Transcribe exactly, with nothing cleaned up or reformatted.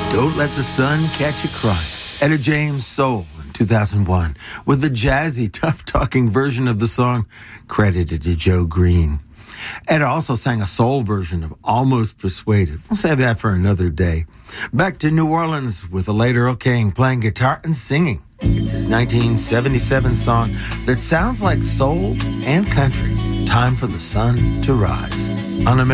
Don't Let the Sun Catch You Crying. Etta James Soul in two thousand one with the jazzy, tough-talking version of the song credited to Joe Green. Etta also sang a soul version of Almost Persuaded. We'll save that for another day. Back to New Orleans with the late Earl King playing guitar and singing. It's his nineteen seventy-seven song that sounds like soul and country. Time for the Sun to Rise. On